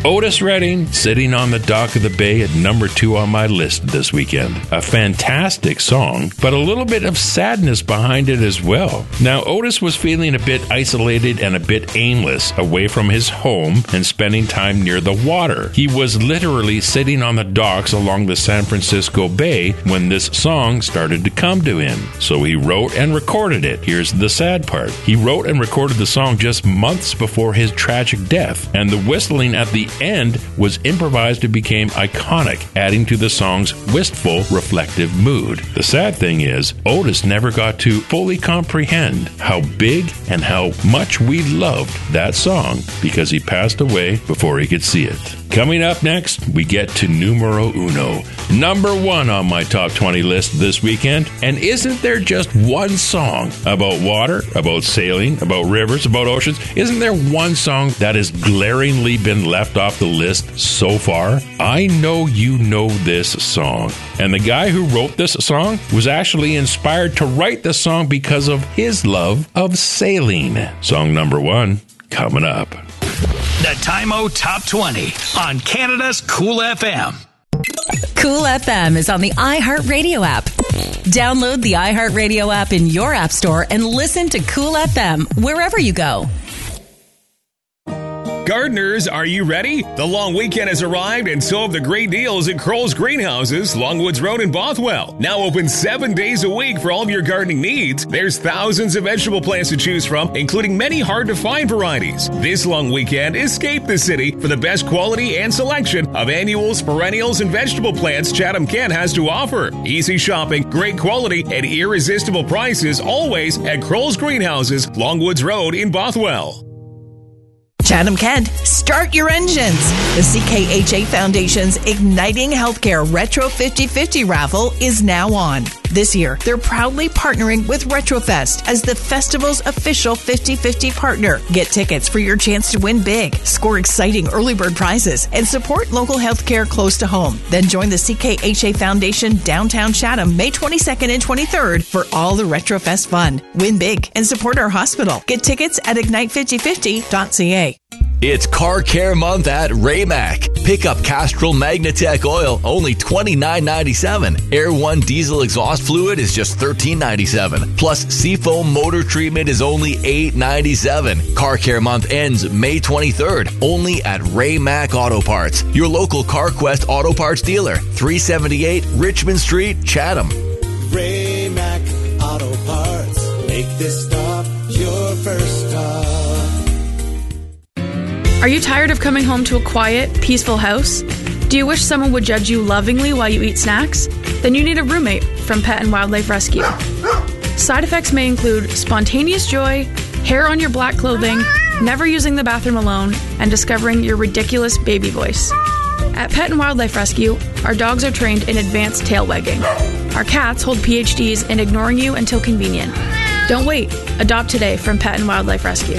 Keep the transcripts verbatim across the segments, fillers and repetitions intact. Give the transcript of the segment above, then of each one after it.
Otis Redding, Sitting on the Dock of the Bay at number two on my list this weekend. A fantastic song, but a little bit of sadness behind it as well. Now, Otis was feeling a bit isolated and a bit aimless away from his home and spending time near the water. He was literally sitting on the docks along the San Francisco Bay when this song started to come to him. So he wrote and recorded it. Here's the sad part. He wrote and recorded the song just months before his tragic death, and the whistling at the end was improvised and became iconic, adding to the song's wistful, reflective mood. The sad thing is, Otis never got to fully comprehend how big and how much we loved that song because he passed away before he could see it. Coming up next, we get to numero uno, number one on my top twenty list this weekend. And isn't there just one song about water, about sailing, about rivers, about oceans? Isn't there one song that has glaringly been left off the list so far? I Know You Know This Song. And the guy who wrote this song was actually inspired to write the song because of his love of sailing. Song number one, coming up. The Time-O Top twenty on Canada's Cool F M. Cool F M is on the iHeartRadio app. Download the iHeartRadio app in your app store and listen to Cool F M wherever you go. Gardeners, are you ready? The long weekend has arrived, and so have the great deals at Kroll's Greenhouses, Longwoods Road in Bothwell. Now open seven days a week for all of your gardening needs. There's thousands of vegetable plants to choose from, including many hard-to-find varieties. This long weekend, escape the city for the best quality and selection of annuals, perennials, and vegetable plants Chatham-Kent has to offer. Easy shopping, great quality, and irresistible prices always at Kroll's Greenhouses, Longwoods Road in Bothwell. Chatham-Kent, start your engines. The C K H A Foundation's Igniting Healthcare Retro fifty fifty raffle is now on. This year, they're proudly partnering with Retrofest as the festival's official fifty fifty partner. Get tickets for your chance to win big, score exciting early bird prizes, and support local healthcare close to home. Then join the C K H A Foundation downtown Chatham May twenty-second and twenty-third for all the Retrofest fun. Win big and support our hospital. Get tickets at ignite fifty fifty dot c a. It's Car Care Month at Raymac. Pick up Castrol Magnatech oil, only twenty-nine ninety-seven. Air One diesel exhaust fluid is just thirteen ninety-seven. Plus, Seafoam motor treatment is only eight ninety-seven. Car Care Month ends May twenty-third, only at Raymac Auto Parts, your local CarQuest Auto Parts dealer, three seventy-eight Richmond Street, Chatham. Raymac Auto Parts, make this stop your first stop. Are you tired of coming home to a quiet, peaceful house? Do you wish someone would judge you lovingly while you eat snacks? Then you need a roommate from Pet and Wildlife Rescue. Side effects may include spontaneous joy, hair on your black clothing, never using the bathroom alone, and discovering your ridiculous baby voice. At Pet and Wildlife Rescue, our dogs are trained in advanced tail wagging. Our cats hold P H Ds in ignoring you until convenient. Don't wait. Adopt today from Pet and Wildlife Rescue.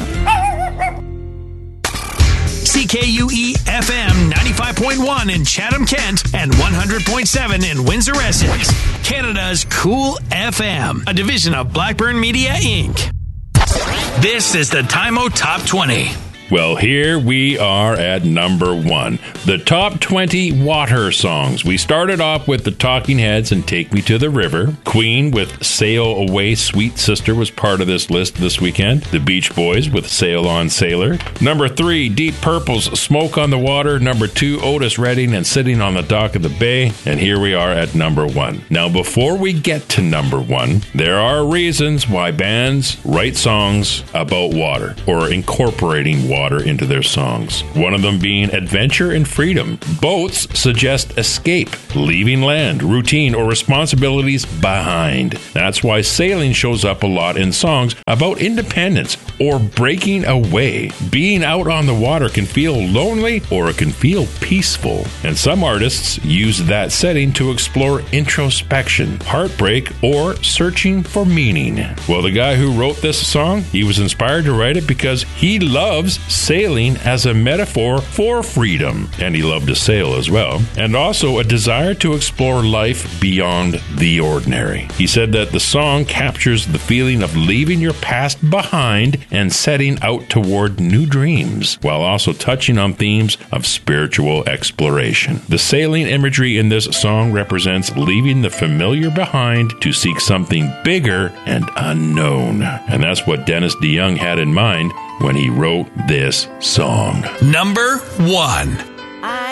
C K U E F M ninety-five point one in Chatham-Kent and one hundred point seven in Windsor Essex. Canada's Cool F M, a division of Blackburn Media, Incorporated. This is the Time-O Top twenty. Well, here we are at number one, the top twenty water songs. We started off with the Talking Heads and Take Me to the River. Queen with Sail Away, Sweet Sister was part of this list this weekend. The Beach Boys with Sail On Sailor. Number three, Deep Purple's Smoke on the Water. Number two, Otis Redding and Sitting on the Dock of the Bay. And here we are at number one. Now, before we get to number one, there are reasons why bands write songs about water or incorporating water. water into their songs. One of them being adventure and freedom. Boats suggest escape, leaving land, routine, or responsibilities behind. That's why sailing shows up a lot in songs about independence or breaking away. Being out on the water can feel lonely or it can feel peaceful. And some artists use that setting to explore introspection, heartbreak, or searching for meaning. Well, the guy who wrote this song, he was inspired to write it because he loves sailing as a metaphor for freedom, and he loved to sail as well, and also a desire to explore life beyond the ordinary. He said that the song captures the feeling of leaving your past behind and setting out toward new dreams, while also touching on themes of spiritual exploration. The sailing imagery in this song represents leaving the familiar behind to seek something bigger and unknown. And that's what Dennis DeYoung had in mind when he wrote this song. Number one.